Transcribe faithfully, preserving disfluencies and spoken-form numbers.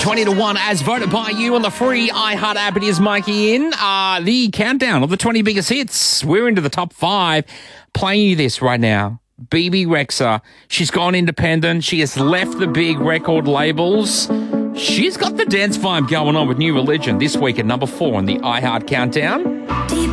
twenty to one as voted by you on the free iHeart app. It is Mikey in. Uh, the countdown of the twenty biggest hits. We're into the top five. Playing you this right now. B B Rexa. She's gone independent. She has left the big record labels. She's got the dance vibe going on with New Religion this week at number four on the iHeart countdown. Deep